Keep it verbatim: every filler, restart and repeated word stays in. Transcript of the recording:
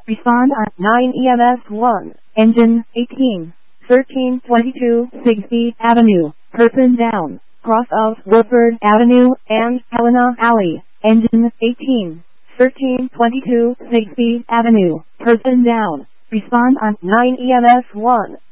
Respond on nine E M S one. Engine eighteen. thirteen twenty-two Sigsbee Avenue. Person down. Cross of Woodford Avenue and Helena Alley. Engine eighteen. thirteen twenty-two Sigsbee Avenue. Person down. Respond on nine E M S one.